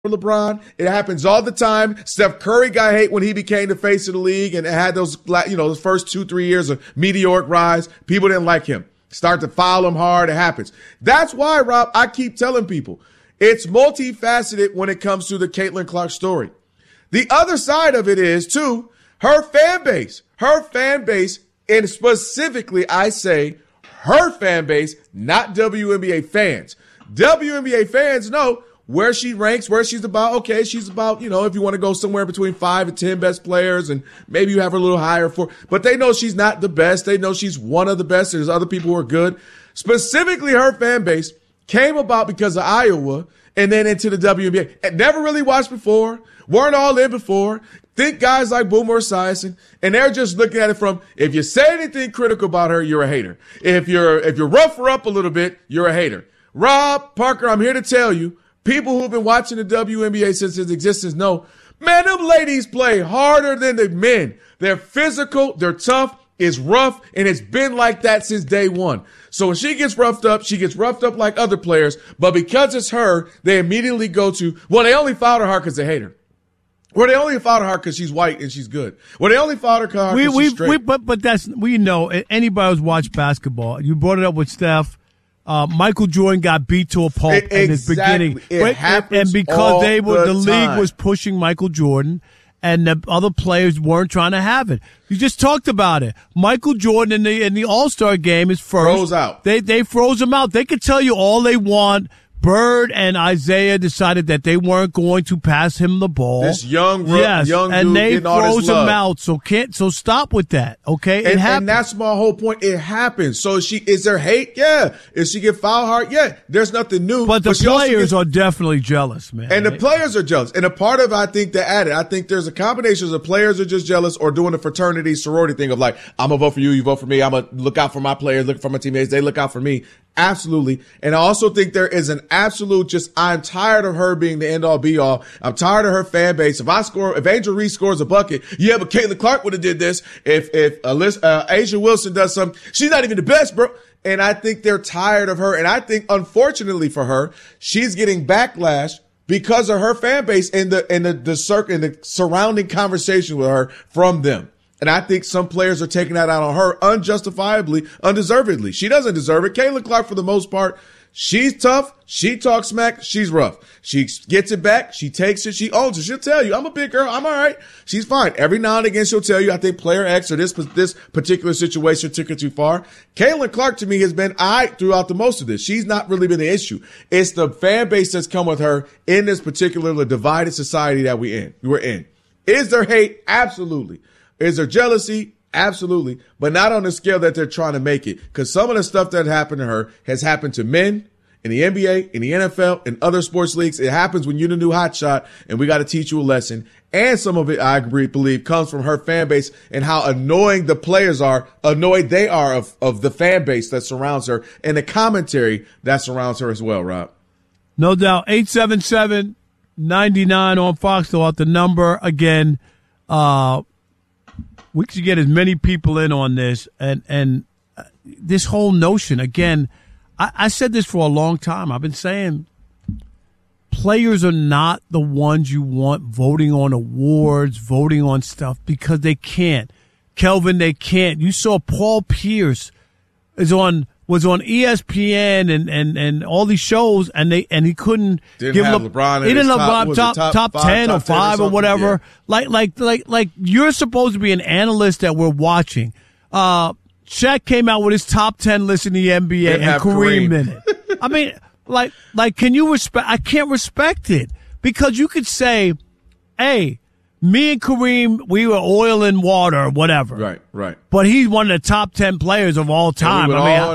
LeBron. It happens all the time. Steph Curry got hate when he became the face of the league and had those, those first 2-3 years of meteoric rise. People didn't like him. Start to foul him hard. It happens. That's why, Rob, I keep telling people it's multifaceted when it comes to the Caitlin Clark story. The other side of it is, too, her fan base, and specifically, I say her fan base, not WNBA fans. WNBA fans know where she ranks, where she's about. Okay, she's about, if you want to go somewhere between 5 and 10 best players, and maybe you have her a little higher but they know she's not the best. They know she's one of the best. There's other people who are good. Specifically, her fan base came about because of Iowa and then into the WNBA. And never really watched before, weren't all in before. Think guys like Boomer Esiason, and they're just looking at it from, if you say anything critical about her, you're a hater. If you rough her up a little bit, you're a hater. Rob Parker, I'm here to tell you, people who've been watching the WNBA since its existence know, man, them ladies play harder than the men. They're physical, they're tough, it's rough, and it's been like that since day one. So when she gets roughed up like other players, but because it's her, they immediately go to, well, they only fouled her because they hate her. Well, they only fouled her because she's white and she's good. Well, they only fouled her because she's straight. But we know, anybody who's watched basketball, you brought it up with Steph. Michael Jordan got beat to a pulp in his beginning. And because the league was pushing Michael Jordan and the other players weren't trying to have it. You just talked about it. Michael Jordan in the All-Star game is first. Froze out. They froze him out. They could tell you all they want. Bird and Isaiah decided that they weren't going to pass him the ball. This young and dude they getting all froze this love. him out. So stop with that. Okay, it happens. And that's my whole point. It happens. So is there hate? Yeah. Is she get foul hard? Yeah. There's nothing new. But the players are definitely jealous, man. And the players are jealous. And a part of it, I think they added. I think there's a combination of players are just jealous or doing the fraternity sorority thing of like, I'm gonna vote for you, you vote for me. I'm gonna look out for my players, look for my teammates. They look out for me. Absolutely. And I also think there is an absolute I'm tired of her being the end all be all. I'm tired of her fan base. If Angel Reese scores a bucket, yeah, but Caitlin Clark would have did this. If Asia Wilson does something, she's not even the best, bro. And I think they're tired of her. And I think, unfortunately for her, she's getting backlash because of her fan base and the surrounding conversation with her from them. And I think some players are taking that out on her unjustifiably, undeservedly. She doesn't deserve it. Caitlin Clark, for the most part, she's tough. She talks smack. She's rough. She gets it back. She takes it. She owns it. She'll tell you, I'm a big girl. I'm all right. She's fine. Every now and again, she'll tell you, I think player X or this particular situation took her too far. Caitlin Clark, to me, has been all right throughout the most of this. She's not really been the issue. It's the fan base that's come with her in this particular divided society that we're in. Is there hate? Absolutely. Is there jealousy? Absolutely. But not on the scale that they're trying to make it. Because some of the stuff that happened to her has happened to men in the NBA, in the NFL, in other sports leagues. It happens when you're the new hotshot, and we got to teach you a lesson. And some of it, I believe, comes from her fan base and how annoyed they are of the fan base that surrounds her and the commentary that surrounds her as well, Rob. No doubt. 877-99 on Fox. Throw out the number again. We should get as many people in on this and this whole notion. Again, I said this for a long time. I've been saying players are not the ones you want voting on awards, voting on stuff because they can't. Kelvin, they can't. You saw Paul Pierce was on ESPN and all these shows and he couldn't give LeBron. He didn't have LeBron top 10 or 5 or whatever. Yeah. Like you're supposed to be an analyst that we're watching. Shaq came out with his top 10 list in the NBA and Kareem in it. I mean, like can you respect? I can't respect it because you could say, hey, me and Kareem, we were oil and water or whatever. Right. But he's one of the top 10 players of all time.